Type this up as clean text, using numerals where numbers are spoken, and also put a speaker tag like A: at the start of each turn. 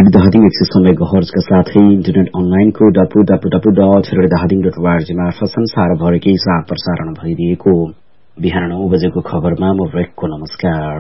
A: Radio दाहादिङ 100 मेगाहर्जका साथै internet अनलाइनको www.radiodahading.org मार्फत संसारभरिकै साथ प्रसारण भइरहेको बिहान 9 बजेको खबरमा म रेकको नमस्कार।